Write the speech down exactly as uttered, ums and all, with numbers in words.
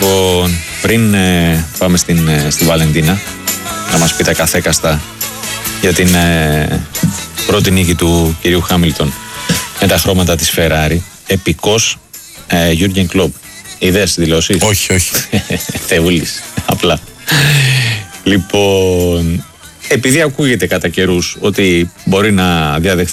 Λοιπόν, πριν ε, πάμε στην, ε, στη Βαλεντίνα, να μας πει τα καθέκαστα για την ε, πρώτη νίκη του κυρίου Χάμιλτον με τα χρώματα της Ferrari. Επικός ε, Jürgen Klopp. Είδες δηλώσεις? Όχι, όχι. Θεούλης, απλά. Λοιπόν, επειδή ακούγεται κατά καιρούς ότι μπορεί να διαδεχθεί